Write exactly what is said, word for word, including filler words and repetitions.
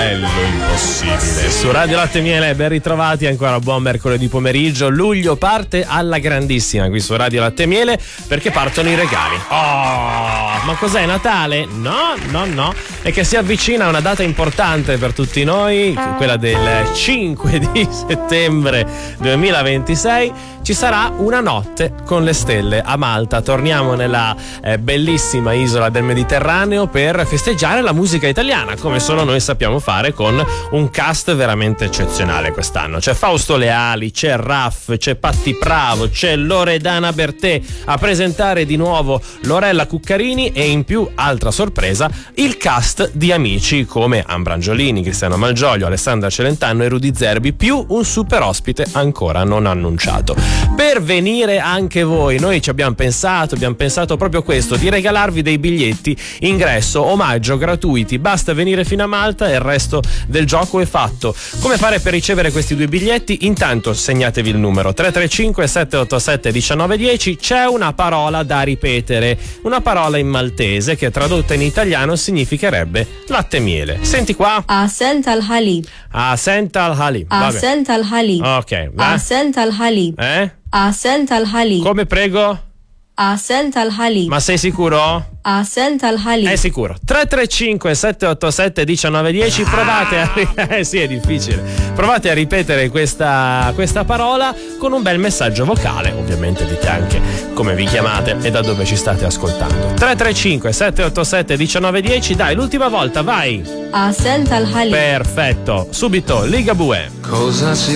bello impossibile. Su Radio Latte e Miele, ben ritrovati, ancora buon mercoledì pomeriggio. Luglio parte alla grandissima qui su Radio Latte e Miele perché partono i regali. Oh, ma cos'è, Natale? No, no, no. È che si avvicina una data importante per tutti noi, quella del cinque di settembre duemilaventisei. Ci sarà una notte con le stelle a Malta. Torniamo nella eh, bellissima isola del Mediterraneo per festeggiare la musica italiana, come solo noi sappiamo fare, con un cast veramente eccezionale quest'anno. C'è Fausto Leali, c'è Raff, c'è Patti Bravo, c'è Loredana Bertè a presentare di nuovo Lorella Cuccarini e in più, altra sorpresa, il cast di amici come Ambrangiolini, Cristiano Malgioglio, Alessandra Celentano e Rudy Zerbi, più un super ospite ancora non annunciato. Per venire anche voi, noi ci abbiamo pensato, abbiamo pensato proprio questo, di regalarvi dei biglietti ingresso, omaggio gratuiti. Basta venire fino a Malta e il resto del gioco è fatto. Come fare per ricevere questi due biglietti? Intanto segnatevi il numero tre tre cinque sette otto sette uno nove uno zero. C'è una parola da ripetere, una parola in maltese che tradotta in italiano significherebbe latte e miele. Senti qua. Asent al-Halib. Asent al-Halib. Asent al-Halib. Ok, va. Asent al-Halib. Eh? Asent al-Halib. Come, prego? Asent al-Halib. Ma sei sicuro? Asent al-Halib. È sicuro. tre tre cinque sette otto sette uno nove uno zero. Provate a eh sì, è difficile. Provate a ripetere questa, questa parola con un bel messaggio vocale. Ovviamente dite anche come vi chiamate e da dove ci state ascoltando. tre tre cinque sette otto sette uno nove uno zero. Dai, l'ultima volta, vai. Asent al-Halib. Perfetto. Subito, Ligabue. Cosa si